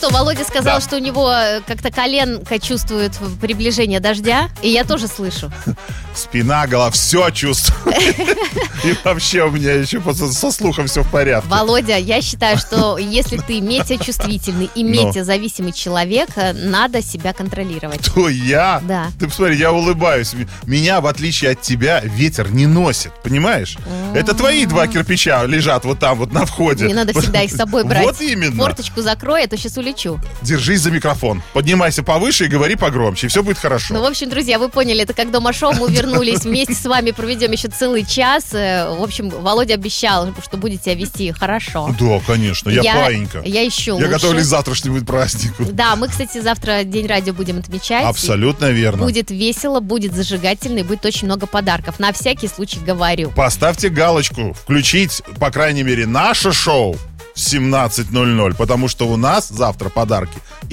что, Володя сказал, что у него как-то коленка чувствует приближение дождя, и я тоже слышу. Спина, голова, все чувствую. И вообще у меня еще со слухом все в порядке. Володя, я считаю, что если ты метеочувствительный и метеозависимый человек, надо себя контролировать. Кто я? Да. Ты посмотри, я улыбаюсь. Меня, в отличие от тебя, ветер не носит, понимаешь? Это твои 2 кирпича лежат вот там вот на входе. Мне надо всегда их с собой брать. Вот именно. Форточку закрой, а то сейчас улечу. Держись за микрофон. Поднимайся повыше и говори погромче, и все будет хорошо. Ну, в общем, друзья, вы поняли, это как дома-шоу. Мы вернулись вместе с вами, проведем еще целый час. В общем, Володя обещал, что будете себя вести хорошо. Да, конечно, я паинька. Я еще лучше. Я готовлюсь к завтрашнему празднику. Да, мы, кстати, завтра День радио будем отмечать. Абсолютно верно. Будет весело, будет зажигательно и будет очень много подарков. На всякий случай говорю. Поставьте галочку, включить, по крайней мере, наше шоу в 17:00, потому что у нас завтра подарки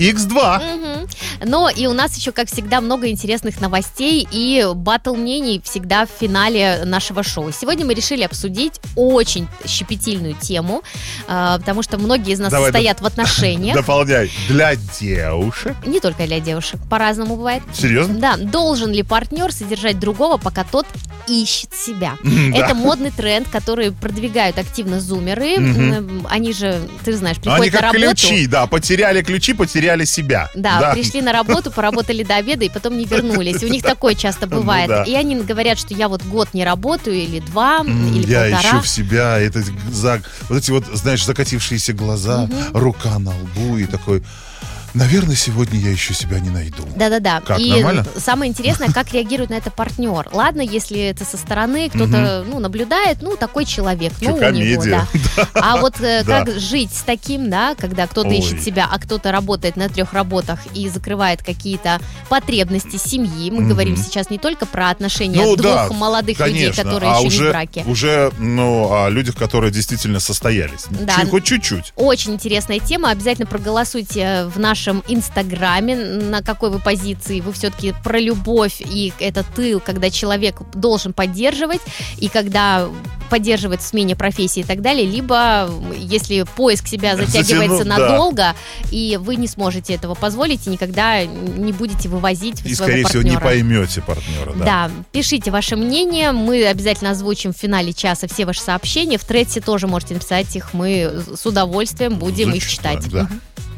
X2. Но и у нас еще, как всегда, много интересных новостей и баттл мнений всегда в финале нашего шоу. Сегодня мы решили обсудить очень щепетильную тему, потому что многие из нас состоят в отношениях. Дополняй. Для девушек? Не только для девушек, по-разному бывает. Серьезно? Да. Должен ли партнер содержать другого, пока тот ищет себя? Это модный тренд, который продвигают активно зумеры. Они же, ты знаешь, приходят на работу. Они как ключи, да, потеряли ключи, потеряли себя. Да, пришли на работу, поработали до обеда и потом не вернулись. У них такое часто бывает. И они говорят, что я вот год не работаю, или 2, или 1,5. Я ищу в себя, вот эти вот, знаешь, закатившиеся глаза, рука на лбу и такой... Наверное, сегодня я еще себя не найду. Да-да-да. Как, и нормально? Самое интересное, как реагирует на это партнер. Ладно, если это со стороны, кто-то наблюдает, такой человек. У него, да. А вот как жить с таким, да, когда кто-то ищет себя, а кто-то работает на 3 работах и закрывает какие-то потребности семьи. Мы говорим сейчас не только про отношения 2 молодых людей, которые еще не в браке. Уже о людях, которые действительно состоялись. Да. Хоть чуть-чуть. Очень интересная тема. Обязательно проголосуйте в нашем Инстаграме, на какой вы позиции. Вы все-таки про любовь и это тыл, когда человек должен поддерживать, и когда поддерживает в смене профессии и так далее, либо если поиск себя затягивается надолго, и вы не сможете этого позволить, и никогда не будете вывозить своего партнера. И, скорее всего, не поймете партнера. Да, пишите ваше мнение, мы обязательно озвучим в финале часа все ваши сообщения. В Threads тоже можете написать их, мы с удовольствием будем их читать. Да.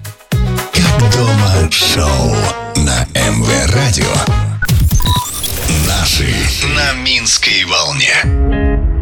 Дома шоу на МВ Радио. Наши на Минской волне.